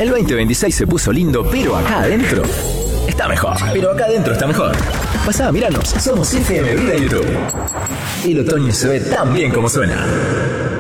El 2026 se puso lindo, pero acá adentro está mejor. Pero acá adentro está mejor. Pasá, míranos, somos FM Vida en YouTube. Y el otoño se ve tan bien como suena.